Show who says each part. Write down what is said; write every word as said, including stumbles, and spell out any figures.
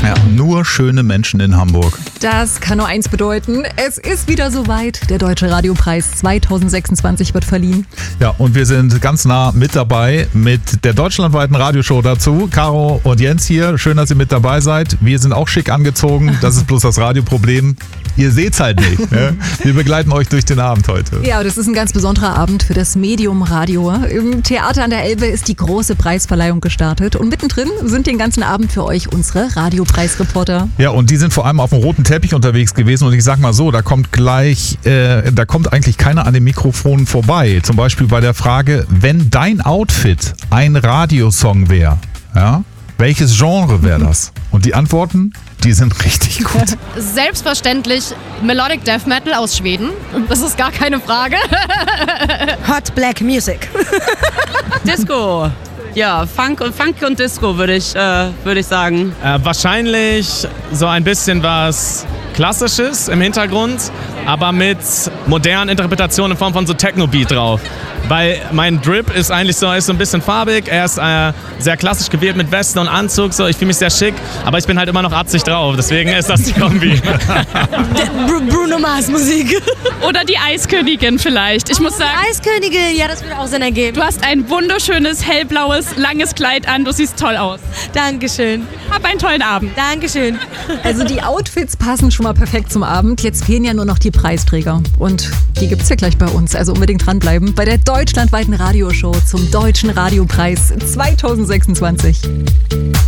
Speaker 1: Ja, nur schöne Menschen in Hamburg.
Speaker 2: Das kann nur eins bedeuten. Es ist wieder soweit. Der Deutsche Radiopreis zweitausendsechsundzwanzig wird verliehen.
Speaker 1: Ja, und wir sind ganz nah mit dabei mit der deutschlandweiten Radioshow dazu. Caro und Jens hier. Schön, dass ihr mit dabei seid. Wir sind auch schick angezogen. Das ist bloß das Radioproblem. Ihr seht's halt nicht. Ne? Wir begleiten euch durch den Abend heute.
Speaker 2: Ja, das ist ein ganz besonderer Abend für das Medium Radio. Im Theater an der Elbe ist die große Preisverleihung gestartet. Und mittendrin sind den ganzen Abend für euch unsere Radiopreisreporter.
Speaker 1: Ja, und die sind vor allem auf dem roten Teppich unterwegs gewesen. Und ich sag mal so, da kommt gleich, äh, da kommt eigentlich keiner an den Mikrofonen vorbei. Zum Beispiel bei der Frage, wenn dein Outfit ein Radiosong wäre, ja, welches Genre wäre das? Und die Antworten, die sind richtig gut.
Speaker 3: Selbstverständlich Melodic Death Metal aus Schweden. Das ist gar keine Frage.
Speaker 4: Hot Black Music.
Speaker 5: Disco. Ja, Funk und Funk und Disco würde ich, äh, würde ich sagen.
Speaker 6: Äh, wahrscheinlich so ein bisschen was Klassisches im Hintergrund, aber mit modernen Interpretationen in Form von so Techno-Beat drauf. Weil mein Drip ist eigentlich so, ist so ein bisschen farbig, er ist äh, sehr klassisch gewählt mit Westen und Anzug, so, ich fühle mich sehr schick, aber ich bin halt immer noch atzig drauf, deswegen ist das die Kombi.
Speaker 4: Bruno Mars Musik.
Speaker 3: Oder die Eiskönigin vielleicht. Ich muss sagen,
Speaker 4: Eiskönigin, ja, das würde auch Sinn ergeben.
Speaker 3: du hast ein wunderschönes, hellblaues, langes Kleid an, du siehst toll aus.
Speaker 4: Dankeschön.
Speaker 3: Hab einen tollen Abend.
Speaker 4: Dankeschön.
Speaker 2: Also die Outfits passen schon mal perfekt zum Abend. Jetzt fehlen ja nur noch die Preisträger. Und die gibt's ja gleich bei uns. Also unbedingt dranbleiben bei der deutschlandweiten Radioshow zum Deutschen Radiopreis zweitausendsechsundzwanzig.